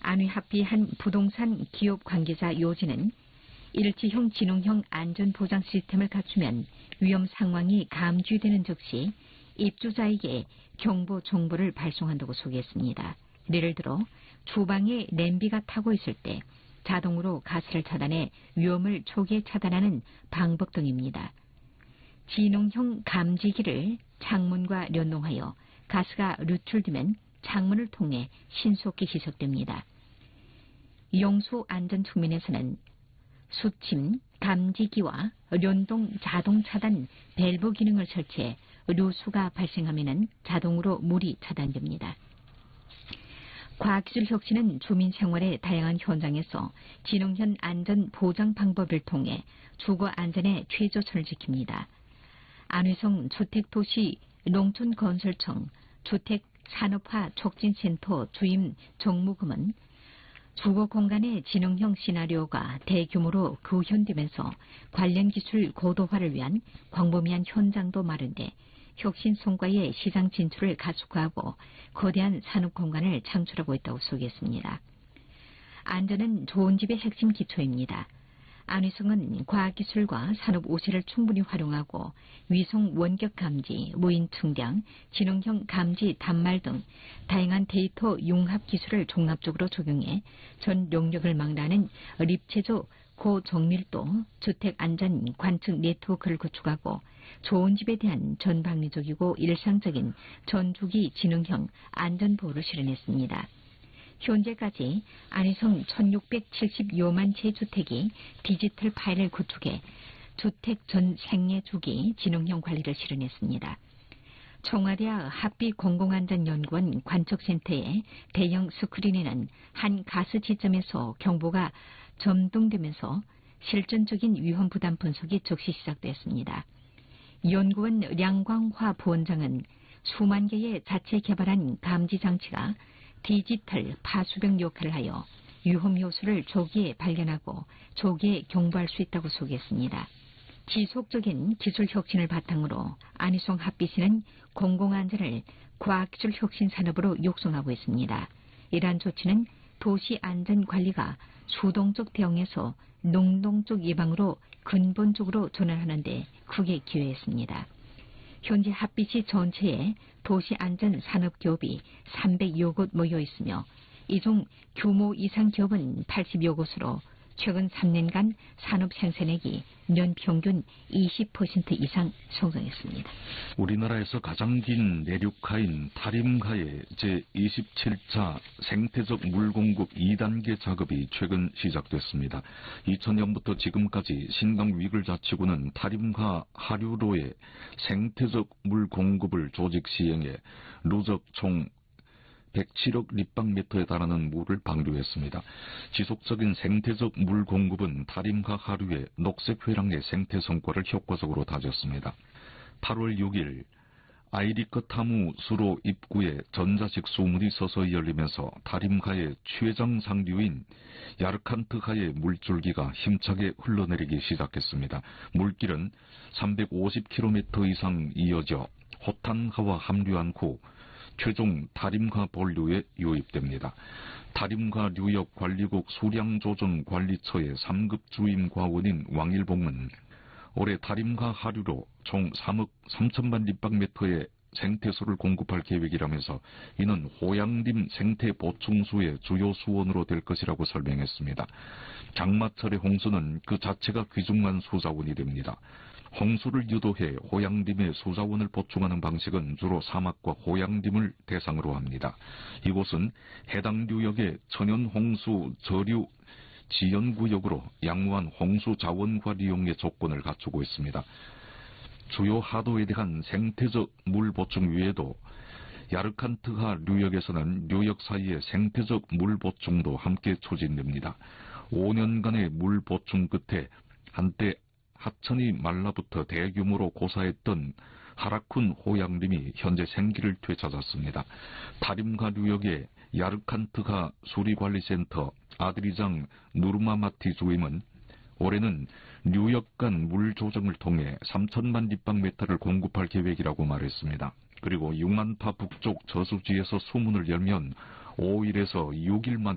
안위 합의한 부동산 기업 관계자 요지는 일지형 지능형 안전보장 시스템을 갖추면 위험 상황이 감지되는 즉시 입주자에게 경보 정보를 발송한다고 소개했습니다. 예를 들어 주방에 냄비가 타고 있을 때 자동으로 가스를 차단해 위험을 초기에 차단하는 방법 등입니다. 지능형 감지기를 창문과 연동하여 가스가 누출되면 창문을 통해 신속히 희석됩니다. 영수 안전 측면에서는 수침, 감지기와 연동 자동 차단 밸브 기능을 설치해 누수가 발생하면 자동으로 물이 차단됩니다. 과학기술 혁신은 주민 생활의 다양한 현장에서 지능형 안전 보장 방법을 통해 주거 안전의 최저선을 지킵니다. 안휘성 주택도시 농촌건설청 주택산업화 촉진센터 주임 정무금은 주거 공간의 지능형 시나리오가 대규모로 구현되면서 관련 기술 고도화를 위한 광범위한 현장도 마련돼 혁신 성과의 시장 진출을 가속화하고 거대한 산업 공간을 창출하고 있다고 소개했습니다. 안전은 좋은 집의 핵심 기초입니다. 안휘성은 과학기술과 산업 오세를 충분히 활용하고 위성 원격 감지, 무인 측량, 지능형 감지 단말 등 다양한 데이터 융합 기술을 종합적으로 적용해 전 영역을 망라하는 립체조 고정밀도 주택 안전 관측 네트워크를 구축하고 좋은 집에 대한 전방위적이고 일상적인 전주기 지능형 안전보호를 실현했습니다. 현재까지 안휘성 1670여만 채 주택이 디지털 파일을 구축해 주택 전 생애주기 지능형 관리를 실현했습니다. 청와대와 합비공공안전연구원 관측센터의 대형 스크린에는 한 가스 지점에서 경보가 점등되면서 실전적인 위험 부담 분석이 즉시 시작됐습니다. 연구원 량광화 부원장은 수만 개의 자체 개발한 감지 장치가 디지털 파수병 역할을 하여 위험 요소를 조기에 발견하고 조기에 경보할 수 있다고 소개했습니다. 지속적인 기술 혁신을 바탕으로 안휘성 합비시는 공공안전을 과학기술 혁신 산업으로 육성하고 있습니다. 이러한 조치는 도시 안전 관리가 수동적 대응에서 능동적 예방으로 근본적으로 전환하는 데 크게 기여했습니다. 현재 합비시 전체에 도시안전 산업기업이 300여 곳 모여 있으며 이 중 규모 이상 기업은 80여 곳으로 최근 3년간 산업 생산액이 연평균 20% 이상 성장했습니다. 우리나라에서 가장 긴 내륙하인 타림가의 제27차 생태적 물 공급 2단계 작업이 최근 시작됐습니다. 2000년부터 지금까지 신강 위글자치구는 타림가 하류로의 생태적 물 공급을 조직 시행해 누적 총 107억立方미터에 달하는 물을 방류했습니다. 지속적인 생태적 물 공급은 타림가 하류의 녹색 회랑의 생태 성과를 효과적으로 다졌습니다. 8월 6일 아이리커타무 수로 입구에 전자식 수문이 서서히 열리면서 타림가의 최장 상류인 야르칸트가의 물줄기가 힘차게 흘러내리기 시작했습니다. 물길은 350km 이상 이어져 호탄가와 합류한 후 최종 타림가 본류에 유입됩니다. 타림가 뉴역관리국 수량조정관리처의 3급 주임 과원인 왕일봉은 올해 타림가 하류로 총 3억 3천만立方미터의 생태수를 공급할 계획이라면서 이는 호양림 생태 보충수의 주요 수원으로 될 것이라고 설명했습니다. 장마철의 홍수는 그 자체가 귀중한 수자원이 됩니다. 홍수를 유도해 호양림의 수자원을 보충하는 방식은 주로 사막과 호양림을 대상으로 합니다. 이곳은 해당 유역의 천연홍수 저류 지연구역으로 양호한 홍수 자원과 이용의 조건을 갖추고 있습니다. 주요 하도에 대한 생태적 물 보충 외에도 야르칸트하 유역에서는 유역 사이의 생태적 물 보충도 함께 추진됩니다. 5년간의 물 보충 끝에 한때 하천이 말라붙어 대규모로 고사했던 하라쿤 호양림이 현재 생기를 되찾았습니다. 타림가 유역의 야르칸트가 수리관리센터 아드리장 누르마마티 주임은 올해는 뉴역 간 물 조정을 통해 3천만立方미터를 공급할 계획이라고 말했습니다. 그리고 6만파 북쪽 저수지에서 수문을 열면 5일에서 6일 만에